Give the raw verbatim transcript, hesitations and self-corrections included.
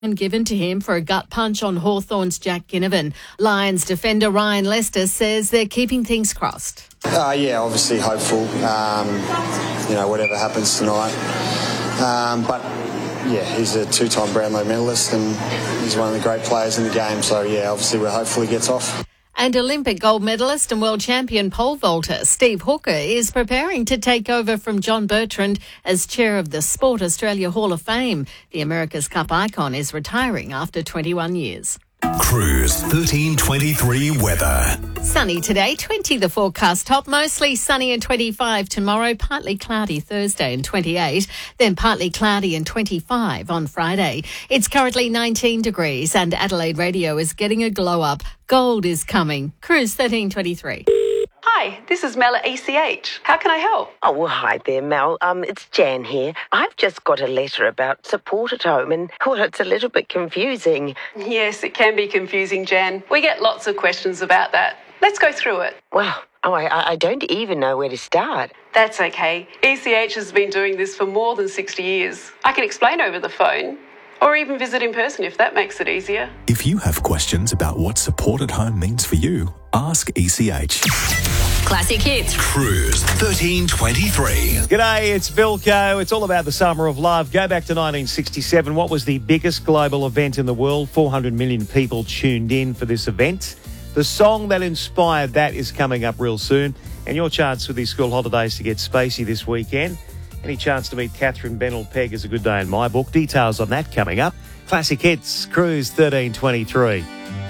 and given to him for a gut punch on Hawthorn's Jack Ginnivan. Lions defender Ryan Lester says they're keeping things crossed. Uh, yeah, obviously hopeful, um, you know, whatever happens tonight. Um, but, yeah, he's a two-time Brownlow medalist and he's one of the great players in the game. So, yeah, obviously we're hopeful he gets off. And Olympic gold medalist and world champion pole vaulter Steve Hooker is preparing to take over from John Bertrand as chair of the Sport Australia Hall of Fame. The America's Cup icon is retiring after twenty-one years. Cruise thirteen twenty-three weather. Sunny today, twenty the forecast top, mostly sunny and twenty-five tomorrow, partly cloudy Thursday and twenty-eight, then partly cloudy and twenty-five on Friday. It's currently nineteen degrees and Adelaide Radio is getting a glow up. Gold is coming. Cruise thirteen twenty-three. Hi, this is Mel at E C H. How can I help? Oh, well, hi there, Mel. Um, it's Jan here. I've just got a letter about support at home and, well, it's a little bit confusing. Yes, it can be confusing, Jan. We get lots of questions about that. Let's go through it. Well, oh, I, I don't even know where to start. That's okay. E C H has been doing this for more than sixty years. I can explain over the phone. Or even visit in person if that makes it easier. If you have questions about what support at home means for you, ask E C H. Classic Hits. Cruise thirteen twenty-three. G'day, it's Vilco. It's all about the summer of love. Go back to nineteen sixty-seven. What was the biggest global event in the world? four hundred million people tuned in for this event. The song that inspired that is coming up real soon. And your chance with these school holidays to get spacey this weekend. Any chance to meet Catherine Bennell-Pegg is a good day in my book. Details on that coming up. Classic Hits, Cruise thirteen twenty-three.